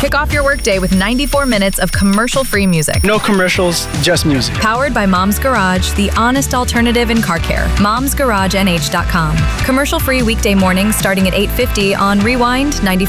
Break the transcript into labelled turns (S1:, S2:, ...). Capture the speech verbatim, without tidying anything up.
S1: Kick off your workday with ninety-four minutes of commercial-free music.
S2: No commercials, just music.
S1: Powered by Mom's Garage, the honest alternative in car care. moms garage n h dot com. Commercial-free weekday mornings starting at eight fifty on Rewind ninety-four.